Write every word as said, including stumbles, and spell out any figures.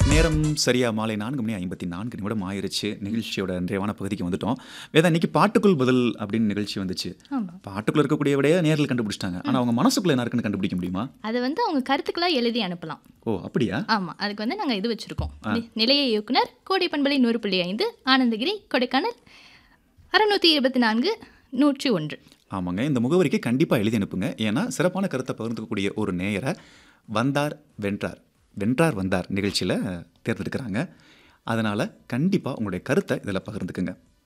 நேரம் சரியா மாலை நான்கு மணி ஐம்பத்தி நான்கு நிமிடம் ஆயிருச்சு. நிகழ்ச்சியோட நிறைவான பகுதிக்கு வந்துட்டோம். வேதா, இன்னைக்கு பாட்டுக்குள் பதில் அப்படின்னு நிகழ்ச்சி வந்துச்சு. ஆமா. பாட்டுக்குள்ள இருக்கக்கூடிய விடையை நேரில் கண்டுபிடிச்சிட்டாங்க. ஆனா அவங்க மனசுக்குள்ள என்ன இருக்குன்னு கண்டுபிடிக்க முடியுமா? அது வந்து அவங்க கருத்துக்களா எழுதி அனுப்பலாம். ஓ, அப்படியா? ஆமா, அதுக்கு வந்து நாங்க இது வச்சிருக்கோம். நி- நிலைய இயக்குனர் கோடை பண்பலை நூறு புள்ளி ஐந்து ஆனந்தகிரி கொடைக்கானல் அறுநூத்தி இருபத்தி நான்கு நூற்றி ஒன்று. ஆமாங்க, இந்த முகவரிக்கு கண்டிப்பாக எழுதி அனுப்புங்க. ஏன்னா சிறப்பான கருத்தை பகிர்ந்துக்கக்கூடிய ஒரு நேயரை வந்தார் வென்றார் வென்றார் வந்தார் நிகழ்ச்சியில் தேர்ந்தெடுக்கிறாங்க. அதனால் கண்டிப்பாக உங்களுடைய கருத்தை இதில் பகிர்ந்துக்குங்க.